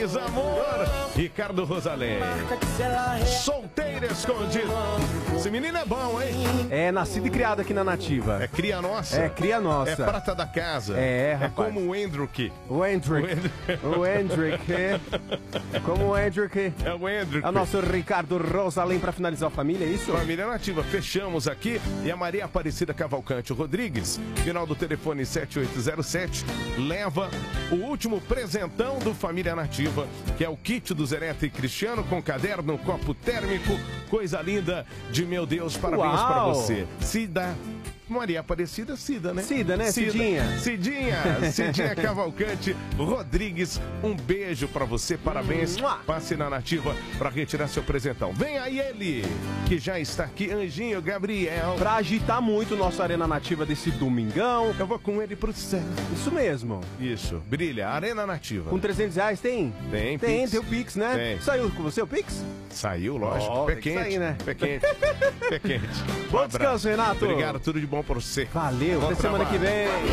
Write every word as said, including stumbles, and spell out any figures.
Desamor, Ricardo Rosalém. Solteira escondida. Esse menino é bom, hein? É nascido e criado aqui na Nativa. É cria nossa? É cria nossa. É prata da casa? É, rapaz. É como o Hendrick. O Hendrick. O Hendrick. É como o Hendrick. É o Hendrick. É o nosso Ricardo Rosalém pra finalizar a família, é isso? Família Nativa, fechamos aqui. E a Maria Aparecida Cavalcante Rodrigues, final do telefone sete oito zero sete, leva o último presentão do Família Nativa, que é o kit do Zereta e Cristiano com caderno, copo térmico, coisa linda de meu Deus, parabéns pra você. Cida. Maria Aparecida, Cida, né? Cida, né? Cida. Cidinha. Cidinha. Cidinha Cavalcante Rodrigues, um beijo pra você, parabéns. Passe na Nativa pra retirar seu presentão. Vem aí ele, que já está aqui, Anjinho Gabriel. Pra agitar muito o nosso Arena Nativa desse domingão. Eu vou com ele pro céu. Isso mesmo. Isso, brilha, Arena Nativa. Com trezentos reais tem? Tem, Tem, Pix. tem o Pix, né? Tem. Saiu com você o Pix? Saiu, lógico. Oh, Pé tem que quente, sair, né? Pé quente. Pé quente. Bom Um abraço. descanso, Renato. Obrigado, tudo de bom pra você. Valeu, Bom até semana que trabalho. vem.